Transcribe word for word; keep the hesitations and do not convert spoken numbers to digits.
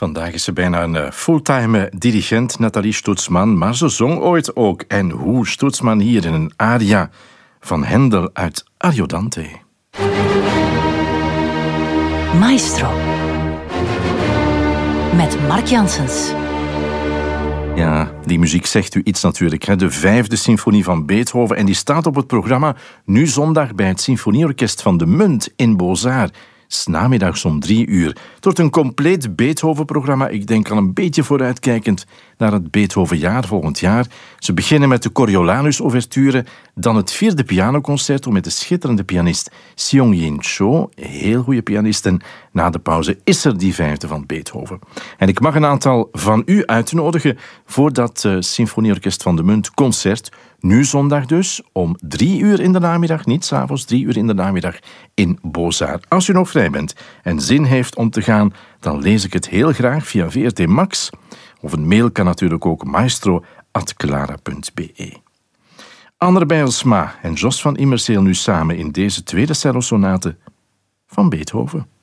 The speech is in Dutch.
Vandaag is ze bijna een fulltime dirigent, Nathalie Stoetsman, maar ze zong ooit ook. En hoe Stoetsman hier in een aria van Hendel uit Ariodante. Maestro. Met Mark Janssens. Ja, die muziek zegt u iets natuurlijk. Hè? De vijfde symfonie van Beethoven. En die staat op het programma nu zondag bij het Symfonieorkest van de Munt in Beaux-Arts. 's Namiddags om drie uur. Het wordt een compleet Beethoven-programma. Ik denk al een beetje vooruitkijkend naar het Beethovenjaar volgend jaar. Ze beginnen met de Coriolanus-ouverture, dan het vierde pianoconcerto met de schitterende pianist Seong-Jin Cho, heel goede pianist. En na de pauze is er die vijfde van Beethoven. En ik mag een aantal van u uitnodigen voor dat uh, Symfonieorkest van de Munt concert. Nu zondag dus, om drie uur in de namiddag, niet 's avonds, drie uur in de namiddag in Beaux-Arts. Als u nog vrij bent en zin heeft om te gaan, dan lees ik het heel graag via V R T Max. Of een mail kan natuurlijk ook maestro at clara punt b e. Anne Bijlsma en Jos van Immerseel nu samen in deze tweede cellosonate van Beethoven.